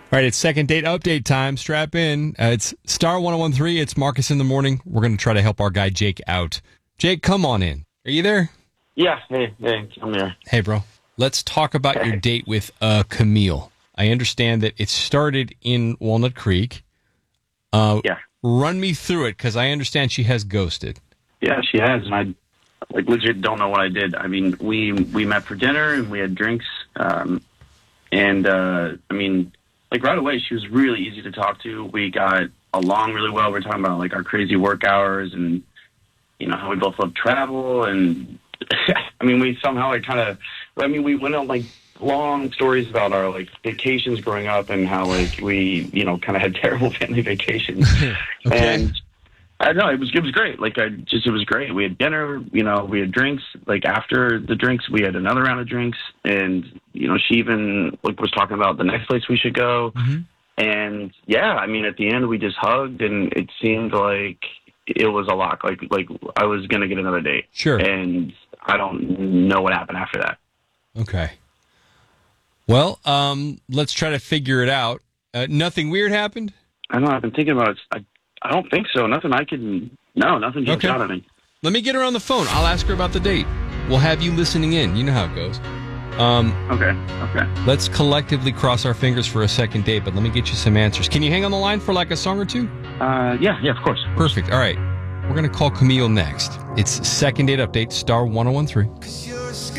All right, it's second date update time. Strap in. It's Star 1013. It's Marcus in the morning. We're going to try to help our guy Jake out. Jake, come on in. Are you there? Yeah, hey, I'm here. Hey, bro. Let's talk about your date with Camille. I understand that it started in Walnut Creek. Yeah. Run me through it, because I understand she has ghosted. Yeah, she has, and I legit don't know what I did. I mean, we met for dinner and we had drinks, right away she was really easy to talk to. We got along really well. We're talking about our crazy work hours and how we both love travel, and we somehow we went on long stories about our vacations growing up and how we kind of had terrible family vacations. Okay. And I know it was great. It was great. We had dinner, we had drinks. After the drinks, we had another round of drinks, and she even was talking about the next place we should go. Mm-hmm. And yeah, at the end we just hugged, and it seemed like it was a lock. I was gonna get another date. Sure. And I don't know what happened after that. Okay. Well, let's try to figure it out. Nothing weird happened? I know. I've been thinking about it. I don't think so. Nothing jumped out at me. Let me get her on the phone. I'll ask her about the date. We'll have you listening in. You know how it goes. Okay. Let's collectively cross our fingers for a second date, but let me get you some answers. Can you hang on the line for a song or two? Yeah, of course. Perfect. All right. We're going to call Camille next. It's second date update, Star 1013.